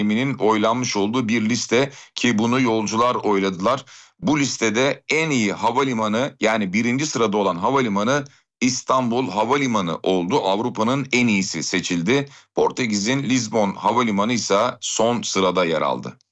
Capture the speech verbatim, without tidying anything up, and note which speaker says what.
Speaker 1: deneyiminin oylanmış olduğu bir liste ki bunu yolcular oyladılar. Bu listede en iyi havalimanı, yani birinci sırada olan havalimanı İstanbul Havalimanı oldu. Avrupa'nın en iyisi seçildi. Portekiz'in Lizbon Havalimanı ise son sırada yer aldı.